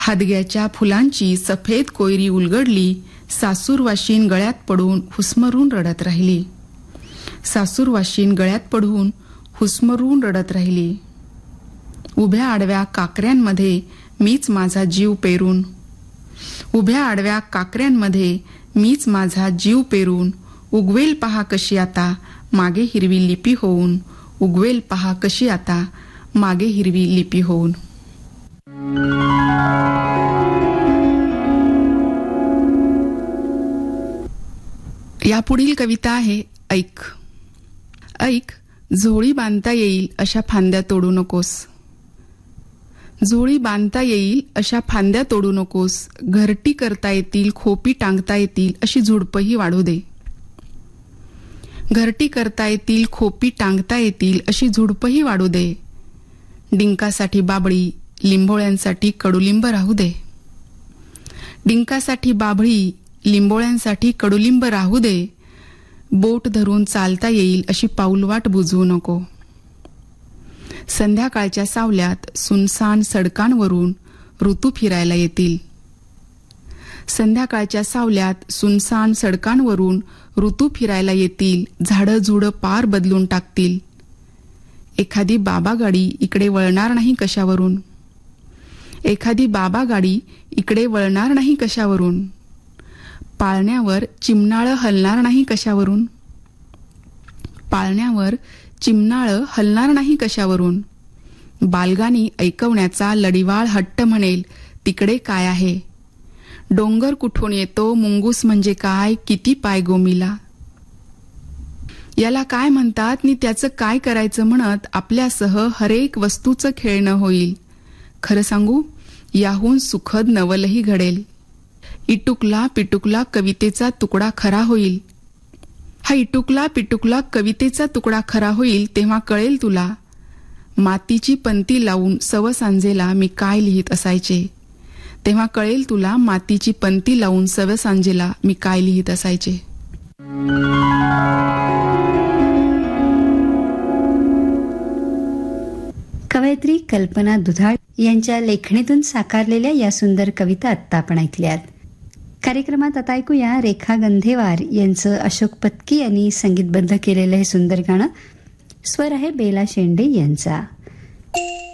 हादग्याच्या फुलांची सफेद कोयरी उलगडली. सासूरवाशीण गळ्यात पडून हुसमरून रडत राहिली. सासूरवाशीण गळ्यात पडून हुसमरून रडत राहिली. उभ्या आडव्या काकऱ्यांमध्ये मीच माझा जीव पेरून, उभ्या आडव्या काकऱ्यांमध्ये मीच माझा जीव पेरून, उगवेल पहा कशी आता मागे हिरवी लिपी होऊन, उगवेल पहा कशी आता मागे हिरवी लिपी होऊन. यापुढील कविता आहे ऐक. ऐक, झोळी बांधता येईल अशा फांद्या तोडू नकोस. झोळी बांधता येईल अशा फांद्या तोडू नकोस. घरटी करता येतील, खोपी टांगता येतील अशी झुडपही वाढू दे. घरटी करता येतील, खोपी टांगता येतील अशी झुडपही वाढू दे. डिंकासाठी बाबळी, लिंबोळ्यांसाठी कडुलिंब राहू दे. डिंकासाठी बाबळी, लिंबोळ्यांसाठी कडुलिंब राहू दे. बोट धरून चालता येईल अशी पाऊलवाट बुजवू नको. संध्याकाळच्या सावल्यात सुनसान सडकांवरून ऋतू फिरायला येतील. संध्याकाळच्या सावल्यात सुनसान सडकांवरून ऋतू फिरायला येतील. झाडं झुडं पार बदलून टाकतील. एखादी बाबा गाडी इकडे वळणार नाही कशावरून. एखादी बाबा गाडी इकडे वळणार नाही कशावरून. पाळण्यावर चिमणाळं हलणार नाही कशावरून. पाळण्यावर चिमणाळं हलणार नाही कशावरून. बालगाणी ऐकवण्याचा लडिवाळ हट्ट म्हणेल तिकडे काय आहे. डोंगर कुठून येतो, मुंगूस म्हणजे काय, किती पाय गोमिला. याला काय म्हणतात नि त्याचं काय करायचं म्हणत आपल्यासह हरेक वस्तूचं खेळणं होईल. खरं सांगू, याहून सुखद नवलही घडेल. इटुकला पिटुकला कवितेचा तुकडा खरा होईल. हा इटुकला पिटुकला कवितेचा तुकडा खरा होईल तेव्हा कळेल तुला, मातीची पंती लावून सव सांजेला मी काय लिहित असायचे. तेव्हा कळेल तुला, मातीची पंती लावून सव सांजेला मी काय लिहित असायचे. कवयित्री कल्पना दुधाळ यांच्या लेखणीतून साकारलेल्या या सुंदर कविता आत्ता आपण ऐकल्यात. कार्यक्रमात आता ऐकूया रेखा गंधेवार यांचं अशोक पत्की यांनी संगीतबद्ध केलेलं हे सुंदर गाणं. स्वर आहे बेला शेंडे यांचा.